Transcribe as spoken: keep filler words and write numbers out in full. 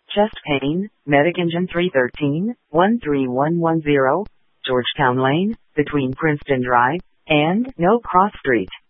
Chest pain, Medic-Engine three thirteen, one three one one zero, Georgetown Lane, between Princeton Drive and No Cross Street.